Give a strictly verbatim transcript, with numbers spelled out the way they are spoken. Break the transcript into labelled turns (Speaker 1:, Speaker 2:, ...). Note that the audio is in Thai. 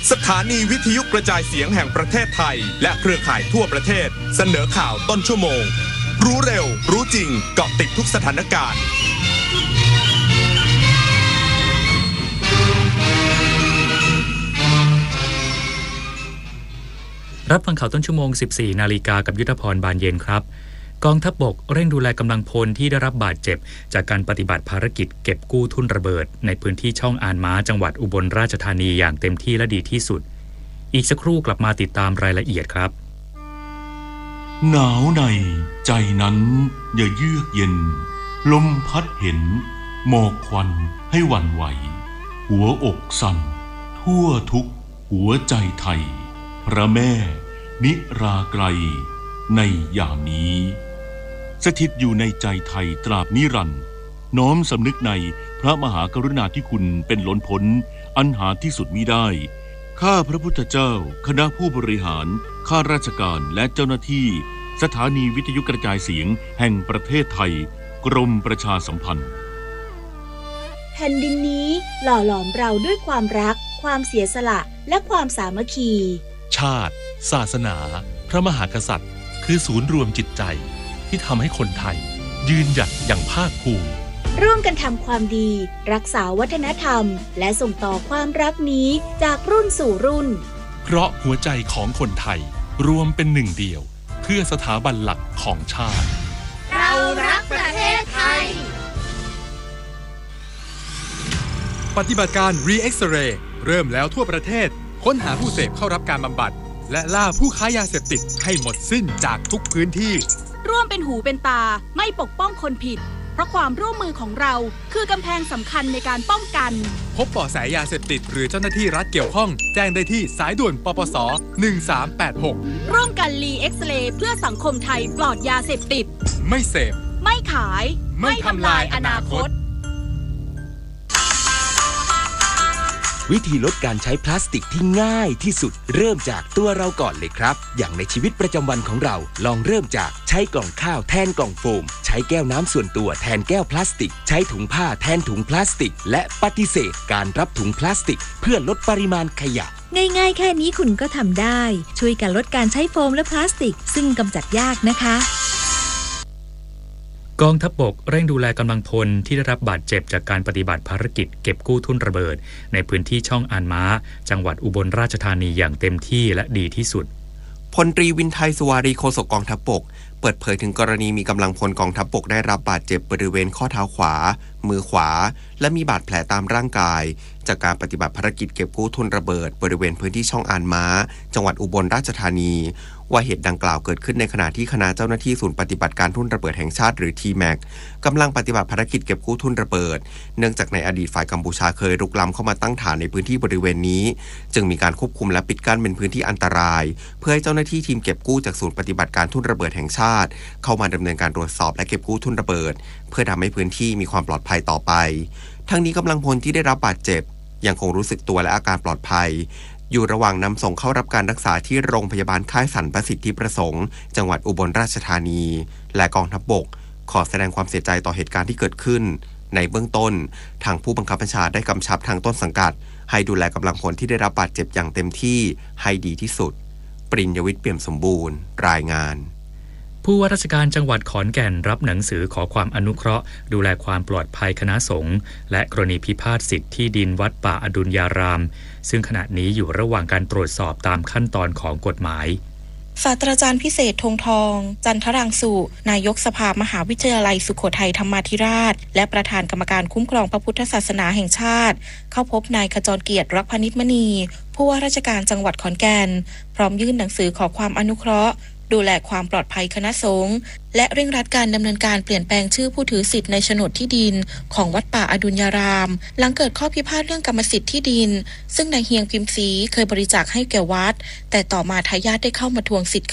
Speaker 1: สถานีวิทยุกระจายเสียงแห่งประเทศไทยและเครือข่ายทั่วประเทศเสนอข่าวต้นชั่วโมงรู้เร็วรู้จริงเกาะติดทุกสถานการณ์
Speaker 2: รับฟังข่าวต้นชั่วโมง สิบสี่ นาฬิกากับยุทธพรบานเย็นครับกองทัพบกเร่งดูแลกำลังพลที่ได้รับบาดเจ็บจากการปฏิบัติภารกิจเก็บกู้ทุ่นระเบิดในพื้นที่ช่องอานม้าจังหวัดอุบลราชธานีอย่างเต็มที่และดีที่สุดอีกสักครู่กลับมาติดตามรายละเอียดครับ
Speaker 3: หนาวในใจนั้นอย่าเยือกเย็นลมพัดเห็นหมอกควันให้หวั่นไหวหัวอกสั่นทั่วทุกหัวใจไทยพระแม่นิราไกรในยามนี้สถิตอยู่ในใจไทยตราบนิรันดร์น้อมสำนึกในพระมหากรุณาธิคุณเป็นล้นพ้นอันหาที่สุดมิได้ข้าพระพุทธเจ้าคณะผู้บริหารข้าราชการและเจ้าหน้าที่สถานีวิทยุกระจายเสียงแห่งประเทศไทยกรมประชาสัมพันธ์
Speaker 4: แผ่นดินนี้หล่อหลอมเราด้วยความรักความเสียสละและความสามัคคี
Speaker 5: ชาติศาสนาพระมหากษัตริย์คือศูนย์รวมจิตใจที่ทำให้คนไทยยืนหยัดอย่างภาคภูมิ
Speaker 4: ร่วมกันทำความดีรักษาวัฒนธรรมและส่งต่อความรักนี้จากรุ่นสู่รุ่น
Speaker 5: เพราะหัวใจของคนไทยรวมเป็นหนึ่งเดียวเพื่อสถาบันหลักของชาติ
Speaker 6: เรารักประเทศไทย
Speaker 7: ปฏิบัติการ Re-X-Ray เริ่มแล้วทั่วประเทศค้นหาผู้เสพเข้ารับการบำบัดและล่าผู้ค้ายาเสพติดให้หมดสิ้นจากทุกพื้นที่
Speaker 8: ร่วมเป็นหูเป็นตาไม่ปกป้องคนผิดเพราะความร่วมมือของเราคือกำแพงสำคัญในการป้องกัน
Speaker 7: พบเบาะแสยาเสพติดหรือเจ้าหน้าที่รัฐเกี่ยวข้องแจ้งได้ที่สายด่วนปปสหนึ่งสามแปดหก
Speaker 8: ร่วมกัน Re-X-Ray เพื่อสังคมไทยปลอดยาเสพติด
Speaker 7: ไม่เสพ
Speaker 8: ไม่ขาย
Speaker 7: ไม่ทำลายอนาคต
Speaker 9: วิธีลดการใช้พลาสติกที่ง่ายที่สุดเริ่มจากตัวเราก่อนเลยครับอย่างในชีวิตประจำวันของเราลองเริ่มจากใช้กล่องข้าวแทนกล่องโฟมใช้แก้วน้ำส่วนตัวแทนแก้วพลาสติกใช้ถุงผ้าแทนถุงพลาสติกและปฏิเสธการรับถุงพลาสติกเพื่อลดปริมาณขยะ
Speaker 10: ง่ายๆแค่นี้คุณก็ทำได้ช่วยกันลดการใช้โฟมและพลาสติกซึ่งกำจัดยากนะคะ
Speaker 2: กองทัพบกเร่งดูแลกำลังพลที่ได้รับบาดเจ็บจากการปฏิบัติภารกิจเก็บกู้ทุ่นระเบิดในพื้นที่ช่องอานม้าจังหวัดอุบลราชธานีอย่างเต็มที่และดีที่สุด
Speaker 11: พลตรีวินไทยสุวารีโฆษกกองทัพบกเปิดเผยถึงกรณีมีกำลังพลกองทัพบกได้รับบาดเจ็บบริเวณข้อเท้าขวามือขวาและมีบาดแผลตามร่างกายจากการปฏิบัติภารกิจเก็บกู้ทุ่นระเบิดบริเวณพื้นที่ช่องอานม้าจังหวัดอุบลราชธานีว่าเหตุดังกล่าวเกิดขึ้นในขณะที่คณะเจ้าหน้าที่ศูนย์ปฏิบัติการทุ่นระเบิดแห่งชาติหรือ ที แม็ก กำลังปฏิบัติภารกิจเก็บกู้ทุ่นระเบิดเนื่องจากในอดีตฝ่ายกัมพูชาเคยรุกล้ำเข้ามาตั้งฐานในพื้นที่บริเวณนี้จึงมีการควบคุมและปิดกั้นเป็นพื้นที่อันตรายเพื่อให้เจ้าหน้าที่ทีมเก็บกู้จากศูนย์ปฏิบัติการทุ่นระเบิดแห่งชาติเข้ามาดำเนินการตรวจสอบและเก็บกู้ทุ่นระเบิดเพื่อทำให้พื้นที่มีความปลอดภัยต่อไปทั้งนี้กำลังพลที่ได้รับบาดเจ็บยังคงรู้สึกตัวและอาการปลอดภัยอยู่ระหว่างนำส่งเข้ารับการรักษาที่โรงพยาบาลค่ายสรรประสิทธิประสงค์จังหวัดอุบลราชธานีและกองทัพบกขอแสดงความเสียใจต่อเหตุการณ์ที่เกิดขึ้นในเบื้องต้นทางผู้บังคับบัญชาได้กำชับทางต้นสังกัดให้ดูแลกำลังพลที่ได้รับบาดเจ็บอย่างเต็มที่ให้ดีที่สุดปริญญวิทย์เปี่ยมสมบูรณ์รายงาน
Speaker 2: ผู้ว่าราชการจังหวัดขอนแก่นรับหนังสือขอความอนุเคราะห์ดูแลความปลอดภัยคณะสงฆ์และกรณีพิพาทสิทธิ์ที่ดินวัดป่าอดุลยารามซึ่งขณะนี้อยู่ระหว่างการตรวจสอบตามขั้นตอนของกฎหมาย
Speaker 12: ศาสตราจารย์พิเศษธงทองจันทรังสุนายกสภามหาวิทยาลัยสุโขทัยธรรมาธิราชและประธานกรรมการคุ้มครองพระพุทธศาสนาแห่งชาติเข้าพบนายขจรเกียรติรักพนิชมณีผู้ว่าราชการจังหวัดขอนแก่นพร้อมยื่นหนังสือขอความอนุเคราะห์ดูแลความปลอดภัยคณะสงฆ์และเร่งรัดการดำเนินการเปลี่ยนแปลงชื่อผู้ถือสิทธิ์ในโฉนดที่ดินของวัดป่าอดุลยารามหลังเกิดข้อพิพาทเรื่องกรรมสิทธิ์ที่ดินซึ่งนายเฮียงพิมพ์ศรีเคยบริจาคให้แก่วัดแต่ต่อมาทายาทได้เข้ามาทวงสิทธิ์